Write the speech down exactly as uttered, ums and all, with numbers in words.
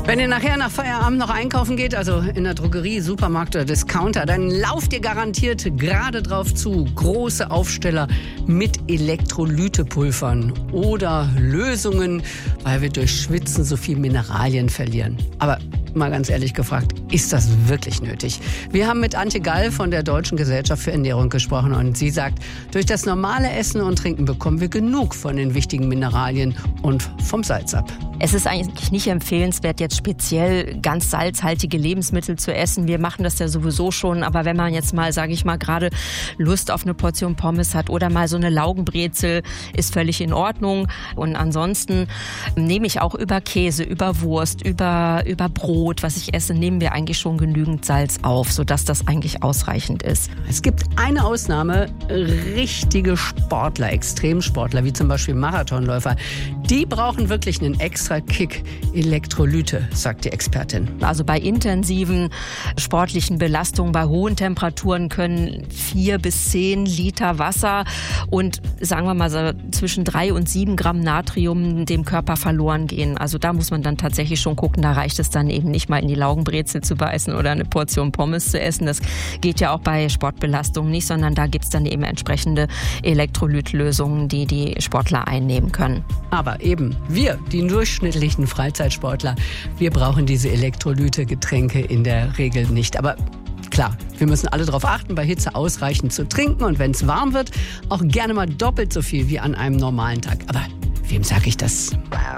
Wenn ihr nachher nach Feierabend noch einkaufen geht, also in der Drogerie, Supermarkt oder Discounter, dann lauft ihr garantiert gerade drauf zu. Große Aufsteller mit Elektrolytepulvern oder Lösungen, weil wir durch Schwitzen so viel Mineralien verlieren. Aber mal ganz ehrlich gefragt, ist das wirklich nötig? Wir haben mit Antje Gall von der Deutschen Gesellschaft für Ernährung gesprochen und sie sagt, durch das normale Essen und Trinken bekommen wir genug von den wichtigen Mineralien und vom Salz ab. Es ist eigentlich nicht empfehlenswert, jetzt speziell ganz salzhaltige Lebensmittel zu essen. Wir machen das ja sowieso schon, aber wenn man jetzt mal, sage ich mal, gerade Lust auf eine Portion Pommes hat oder mal so eine Laugenbrezel, ist völlig in Ordnung. Und ansonsten nehme ich auch über Käse, über Wurst, über, über Brot, was ich esse, nehmen wir eigentlich schon genügend Salz auf, sodass das eigentlich ausreichend ist. Es gibt eine Ausnahme, richtige Sportler, Extremsportler, wie zum Beispiel Marathonläufer. Die brauchen wirklich einen extra Kick Elektrolyte, sagt die Expertin. Also bei intensiven sportlichen Belastungen, bei hohen Temperaturen können vier bis zehn Liter Wasser und sagen wir mal so zwischen drei und sieben Gramm Natrium dem Körper verloren gehen. Also da muss man dann tatsächlich schon gucken, da reicht es dann eben nicht mal in die Laugenbrezel zu beißen oder eine Portion Pommes zu essen. Das geht ja auch bei Sportbelastungen nicht, sondern da gibt es dann eben entsprechende Elektrolytlösungen, die die Sportler einnehmen können. Aber eben wir, die durchschnittlichen Freizeitsportler, wir brauchen diese Elektrolyte-Getränke in der Regel nicht. Aber klar, wir müssen alle darauf achten, bei Hitze ausreichend zu trinken und wenn es warm wird, auch gerne mal doppelt so viel wie an einem normalen Tag. Aber wem sage ich das?